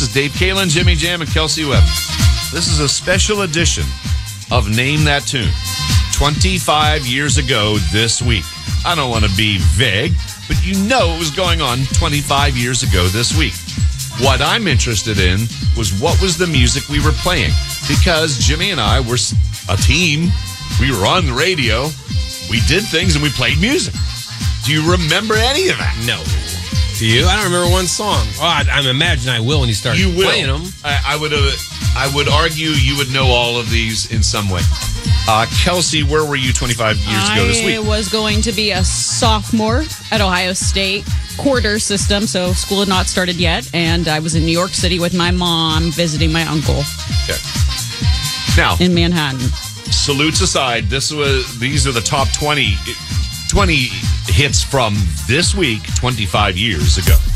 This is Dave Kalen, Jimmy Jam, and Kelsey Webb. This is a special edition of Name That Tune. 25 years ago this week. I don't want to be vague, but you know what was going on 25 years ago this week. What I'm interested in was what was the music we were playing. Because Jimmy and I were a team. We were on the radio. We did things and we played music. Do you remember any of that? No. Do you? I don't remember one song. Oh, I imagine I will when you start playing them. I would argue you would know all of these in some way. Kelsey, where were you 25 years ago this week? I was going to be a sophomore at Ohio State, quarter system, so school had not started yet, and I was in New York City with my mom visiting my uncle. Okay. Now, in Manhattan. Salutes aside, these are the top 20 hits from this week 25 years ago.